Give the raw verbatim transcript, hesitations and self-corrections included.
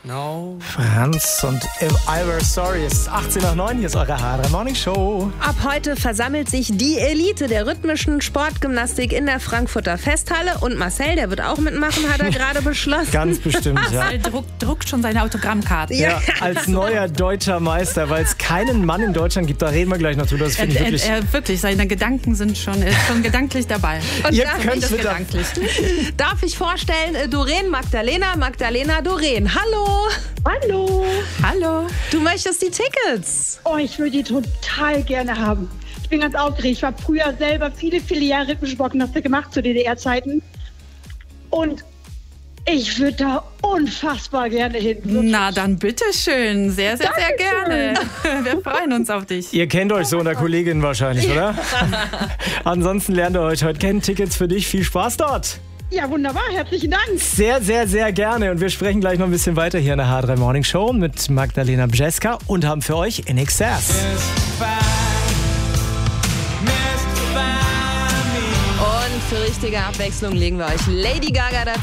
No. Franz und If I Were Sorry. Es ist achtzehn nach neun, hier ist eure H drei Morning Show. Ab heute versammelt sich die Elite der rhythmischen Sportgymnastik in der Frankfurter Festhalle. Und Marcel, der wird auch mitmachen, hat er gerade beschlossen. Ganz bestimmt, ja. Marcel druckt, druckt schon seine Autogrammkarte. Ja, als neuer deutscher Meister, weil es keinen Mann in Deutschland gibt. Da reden wir gleich noch drüber. Das finde ich Er, wirklich... er, er, wirklich, seine Gedanken sind schon, er ist schon gedanklich dabei. Und Ihr darf, könnt ich, wieder- Gedanklich. darf ich vorstellen, äh, Doreen Magdalena, Magdalena Doreen. Hallo, Hallo. Hallo. du möchtest die Tickets. Oh, ich würde die total gerne haben. Ich bin ganz aufgeregt. Ich habe früher selber viele, viele Jahre rhythmische Sportgymnastik gemacht zu D D R-Zeiten. Und ich würde da unfassbar gerne hin. Na, dann bitteschön. Sehr, sehr, sehr gerne. Dankeschön. Wir freuen uns auf dich. Ihr kennt euch so unter Kolleginnen wahrscheinlich, oder? Ansonsten lernt ihr euch heute kennen. Tickets für dich. Viel Spaß dort. Ja, wunderbar. Herzlichen Dank. Sehr, sehr, sehr gerne. Und wir sprechen gleich noch ein bisschen weiter hier in der H drei Morning Show mit Magdalena Bjeska und haben für euch In Excess. Und für richtige Abwechslung legen wir euch Lady Gaga dazu.